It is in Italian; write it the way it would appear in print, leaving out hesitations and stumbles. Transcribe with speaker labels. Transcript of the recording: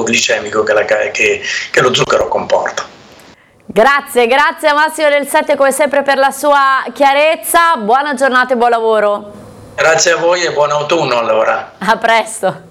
Speaker 1: glicemico che lo zucchero comporta.
Speaker 2: Grazie a Massimo Del Sette come sempre per la sua chiarezza, buona giornata e buon lavoro.
Speaker 1: Grazie a voi e buon autunno allora.
Speaker 2: A presto.